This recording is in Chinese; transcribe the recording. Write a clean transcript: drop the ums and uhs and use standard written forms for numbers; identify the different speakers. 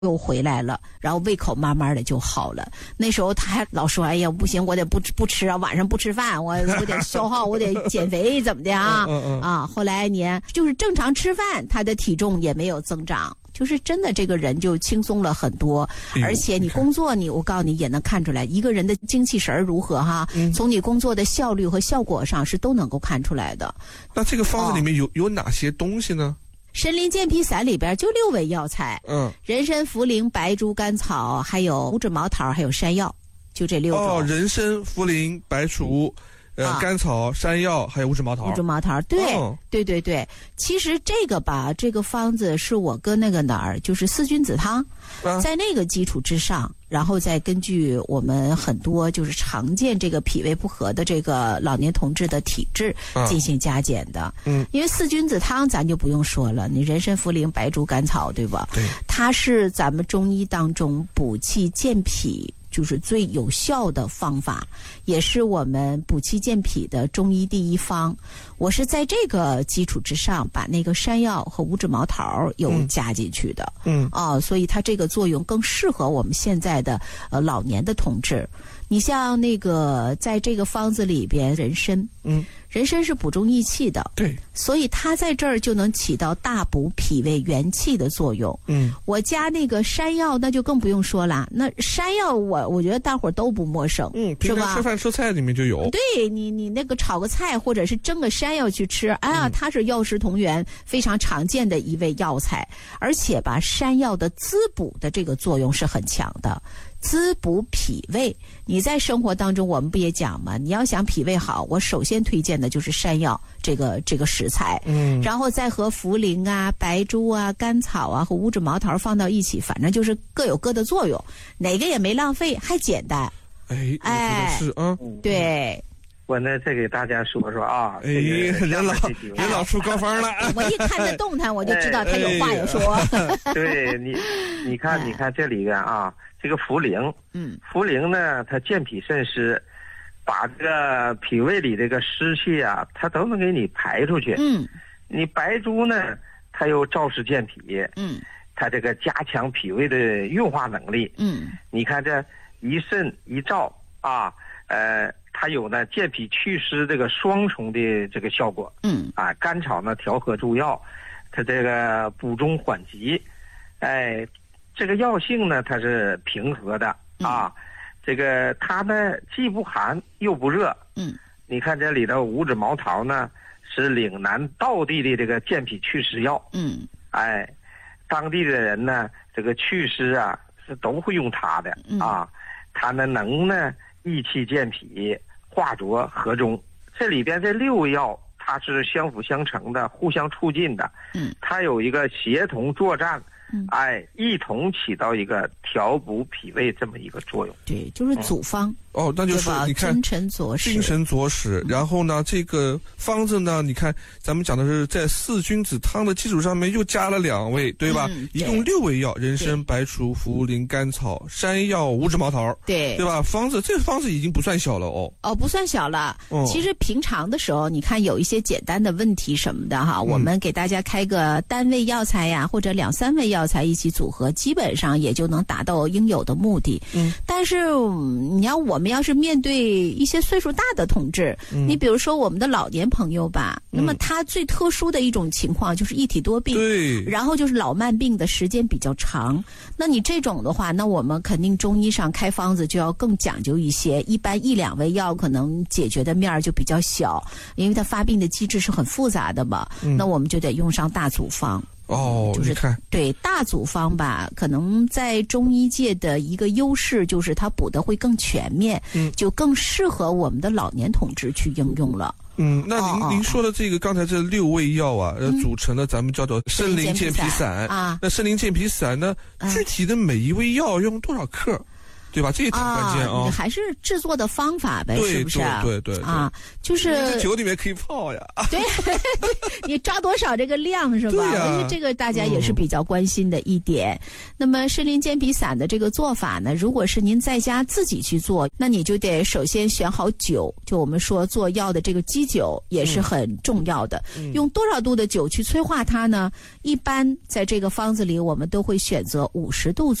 Speaker 1: 又回来了，然后胃口慢慢的就好了。那时候他还老说，哎呀不行，我得不吃啊，晚上不吃饭，我得消耗，我得减肥怎么的啊？啊，后来你就是正常吃饭，他的体重也没有增长。就是真的，这个人就轻松了很多，而且你工作我告诉你也能看出来，一个人的精气神如何哈，从你工作的效率和效果上是都能够看出来的。
Speaker 2: 那这个方子里面有哪些东西呢？
Speaker 1: 参苓健脾散里边就6味药材，人参、茯苓、白术、甘草，还有五指毛桃，还有山药，就这6种。
Speaker 2: 人参、茯苓、白术。甘草、山药还有五指毛桃。
Speaker 1: 五指毛桃，对。其实这个吧，这个方子是我跟那个就是四君子汤，在那个基础之上，然后再根据我们很多就是常见这个脾胃不和的这个老年同志的体质进行加减的。因为四君子汤咱就不用说了，你人参、茯苓、白术、甘草，对吧？对，它是咱们中医当中补气健脾。就是最有效的方法，也是我们补气健脾的中医第一方。我是在这个基础之上，把那个山药和五指毛桃又加进去的。所以它这个作用更适合我们现在的老年的同志。你像那个在这个方子里边，人参，人参是补中益气的，对，所以它在这儿就能起到大补脾胃元气的作用。我加那个山药，那就更不用说了。那山药我觉得大伙儿都不陌生，
Speaker 2: 平常吃饭吃菜里面就有。
Speaker 1: 对，你那个炒个菜或者是蒸个山药去吃，它是药食同源，非常常见的一味药材，而且吧，山药的滋补的这个作用是很强的。滋补脾胃，你在生活当中我们不也讲吗？你要想脾胃好，我首先推荐的就是山药这个食材，然后再和茯苓啊、白术啊、甘草啊和五指毛桃放到一起，反正就是各有各的作用，哪个也没浪费，还简单。
Speaker 2: 哎，是啊，
Speaker 1: 对。
Speaker 3: 我呢，再给大家说说啊，
Speaker 2: 人老出高方了。
Speaker 1: 我一看他动弹，我就知道他有话要说。
Speaker 3: 对你看这里边啊，这个茯苓，茯苓呢，它健脾渗湿，把这个脾胃里这个湿气啊，它都能给你排出去。你白术呢，它又燥湿健脾，它这个加强脾胃的运化能力。你看这一肾一燥啊，它有呢健脾祛湿这个双重的这个效果。甘草呢调和助药，它这个补中缓急，这个药性呢它是平和的啊，这个它呢既不寒又不热。你看这里头五指毛桃呢是岭南道地的这个健脾祛湿药。当地的人呢这个祛湿啊是都会用它的啊，它呢能呢益气健脾，化浊和中。这里边这6味药它是相辅相成的，互相促进的。它有一个协同作战，一同起到一个调补脾胃这么一个作用。
Speaker 1: 对，就是组方。
Speaker 2: 那就是你看
Speaker 1: 精神佐使，
Speaker 2: 然后呢，这个方子呢，你看咱们讲的是在四君子汤的基础上面又加了2味，对吧？一共6味药：人参、白术、茯苓、甘草、山药、五指毛桃，对吧？这个方子已经不算小了
Speaker 1: 不算小了。其实平常的时候，你看有一些简单的问题什么的哈，我们给大家开个单味药材呀，或者2、3味药材一起组合，基本上也就能达到应有的目的。但是你要我们要是面对一些岁数大的同志，你比如说我们的老年朋友吧，那么他最特殊的一种情况就是一体多病，然后就是老慢病的时间比较长。那你这种的话，那我们肯定中医上开方子就要更讲究一些，一般1、2味药可能解决的面就比较小，因为它发病的机制是很复杂的嘛。那我们就得用上大组方。就是对大组方吧，可能在中医界的一个优势就是它补的会更全面，就更适合我们的老年同志去应用了。
Speaker 2: 那您说的这个刚才这6味药啊，组成了咱们叫做参苓健脾散啊。那参苓健脾散呢，具体的每一味药用多少克？ 对吧？这也挺关键啊。
Speaker 1: 还是制作的方法呗，是不是？
Speaker 2: 对
Speaker 1: 啊，就是
Speaker 2: 这酒里面可以泡呀。
Speaker 1: 对，你抓多少这个量是吧？
Speaker 2: 对呀，
Speaker 1: 因为这个大家也是比较关心的一点。那么参苓健脾散的这个做法呢，如果是您在家自己去做，那你就得首先选好酒，就我们说做药的这个基酒也是很重要的。用多少度的酒去催化它呢？一般在这个方子里，我们都会选择50度